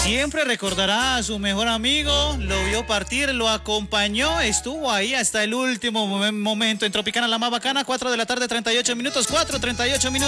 siempre recordará a su mejor amigo, lo vio partir, lo acompañó, estuvo ahí hasta el último momento en Tropicana, la más bacana, 4 de la tarde, 38 minutos, 4:38 minutos.